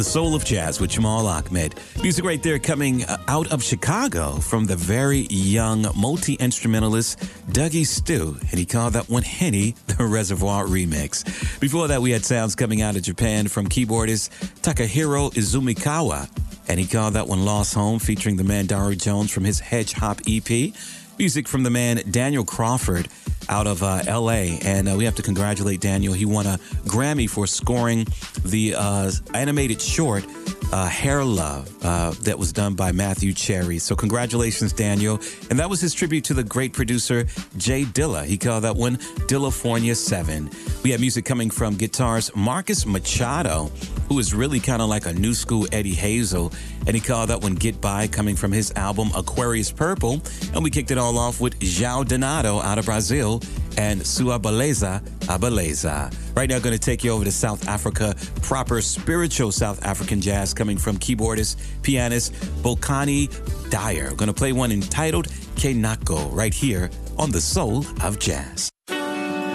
The Soul of Jazz with Jamal Ahmed. Music right there coming out of Chicago from the very young multi-instrumentalist Dougie Stu, and he called that one Henny, the Reservoir Remix. Before that, we had sounds coming out of Japan from keyboardist Takahiro Izumikawa, and he called that one Lost Home, featuring the man Daru Jones from his Hedge Hop EP. Music from the man Daniel Crawford out of L.A., and we have to congratulate Daniel. He won a Grammy for scoring the animated short Hair Love that was done by Matthew Cherry. So congratulations, Daniel. And that was his tribute to the great producer Jay Dilla. He called that one Dillafornia 7. We have music coming from guitarist Marcus Machado, who is really kind of like a new school Eddie Hazel, and he called that one Get By, coming from his album Aquarius Purple. And we kicked it all off with João Donato out of Brazil and Sua Beleza, a Beleza. Right now, going to take you over to South Africa, proper spiritual South African jazz coming from keyboardist, pianist Bokani Dyer. Going to play one entitled Kenako right here on The Soul of Jazz.